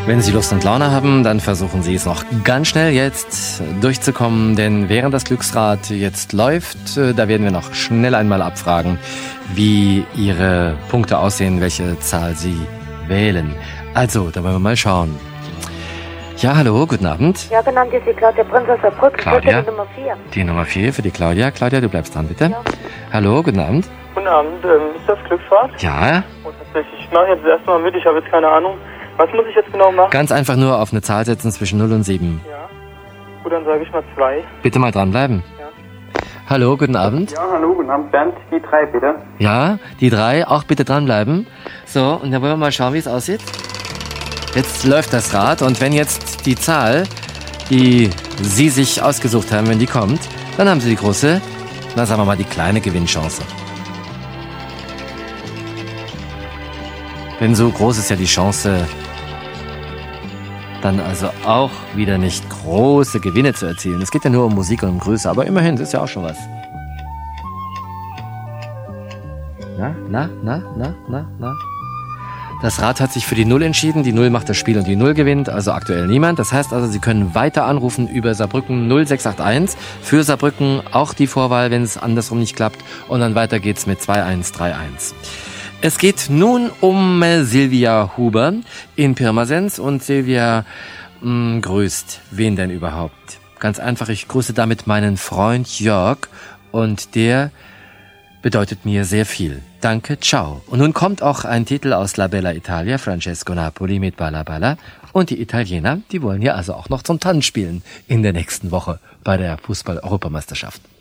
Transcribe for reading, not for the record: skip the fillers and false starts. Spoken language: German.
Wenn Sie Lust und Laune haben, dann versuchen Sie es noch ganz schnell jetzt durchzukommen, denn während das Glücksrad jetzt läuft, da werden wir noch schnell einmal abfragen, wie Ihre Punkte aussehen, welche Zahl Sie wählen. Also, da wollen wir mal schauen. Ja, hallo, guten Abend. Ja, genannt ist die Claudia Prinz aus Saarbrücken. Claudia? Die Nummer 4. Die Nummer 4 für die Claudia. Claudia, du bleibst dran, bitte. Ja. Hallo, guten Abend. Guten Abend, ist das Glücksrad? Ja, Und ich mache jetzt das erste Mal mit, ich habe jetzt keine Ahnung. Was muss ich jetzt genau machen? ganz einfach nur auf eine Zahl setzen zwischen 0 und 7. Ja. Gut, dann sage ich mal 2. Bitte mal dranbleiben. Ja. Hallo, guten Abend. Ja, hallo, guten Abend, Bernd, die 3 bitte. Ja, die 3, auch bitte dranbleiben. So, und dann wollen wir mal schauen, wie es aussieht. Jetzt läuft das Rad und wenn jetzt die Zahl, die Sie sich ausgesucht haben, wenn die kommt, dann haben Sie die große, na sagen wir mal die kleine Gewinnchance. Denn so groß ist ja die Chance, dann also auch wieder nicht große Gewinne zu erzielen. Es geht ja nur um Musik und um Größe, aber immerhin, das ist ja auch schon was. Na? Das Rad hat sich für die 0 entschieden. Die 0 macht das Spiel und die 0 gewinnt, also aktuell niemand. Das heißt also, Sie können weiter anrufen über Saarbrücken 0681. Für Saarbrücken auch die Vorwahl, wenn es andersrum nicht klappt. Und dann weiter geht's mit 2131. Es geht nun um Silvia Huber in Pirmasens. Und Silvia grüßt wen denn überhaupt? Ganz einfach, ich grüße damit meinen Freund Jörg. Und der bedeutet mir sehr viel. Danke, ciao. Und nun kommt auch ein Titel aus La Bella Italia, Francesco Napoli mit Balla Balla. Und die Italiener, die wollen ja also auch noch zum Tanz spielen in der nächsten Woche bei der Fußball-Europameisterschaft.